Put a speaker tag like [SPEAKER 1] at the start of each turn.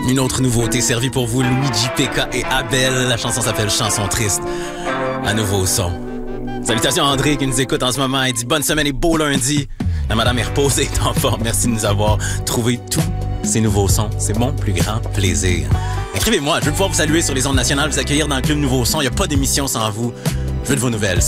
[SPEAKER 1] Une autre nouveauté servie pour vous, Luigi Pekka et Abel. La chanson s'appelle Chanson triste. À nouveau au son. Salutations à André qui nous écoute en ce moment. Il dit bonne semaine et beau lundi. La madame est reposée, est en forme. Merci de nous avoir trouvé tous ces nouveaux sons. C'est mon plus grand plaisir. Écrivez-moi, je veux pouvoir vous saluer sur les ondes nationales, vous accueillir dans le Club Nouveau Son. Il n'y a pas d'émission sans vous. Je veux de vos nouvelles.